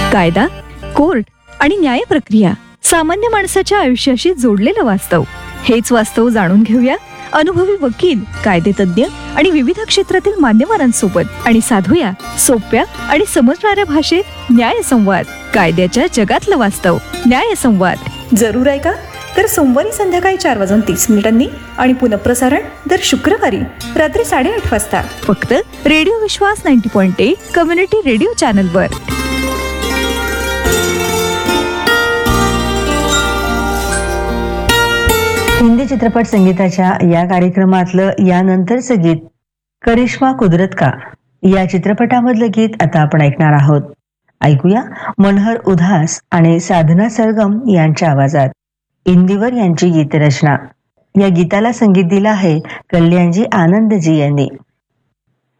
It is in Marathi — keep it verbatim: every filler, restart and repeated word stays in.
कायदा, कोर्ट आणि न्याय प्रक्रिया, सामान्य माणसाच्या आयुष्याशी जोडलेलं वास्तव. हेच वास्तव जाणून घेऊया अनुभवी वकील, कायदेतज्ञ आणि विविध क्षेत्रातील मान्यवरांसोबत आणि साधूया सोप्या आणि समजणाऱ्या भाषेत न्याय संवाद. कायद्याच्या जगातलं वास्तव. न्याय संवाद जरूर ऐका. तर सोमवारी संध्याकाळी चार वाजून तीस मिनिटांनी आणि पुनःप्रसारण दर शुक्रवारी रात्री साडेआठ वाजता फक्त रेडिओ विश्वास ninety point eight community radio चॅनलवर. हिंदी चित्रपट संगीताच्या या कार्यक्रमातलं यानंतरचं गीत करिश्मा कुदरत का या चित्रपटामधलं गीत आता आपण ऐकणार आहोत. ऐकूया मनोहर उधास आणि साधना सरगम यांच्या आवाजात. इंदिवर यांची गीतरचना. या गीताला संगीत दिलं आहे कल्याणजी आनंदजी यांनी.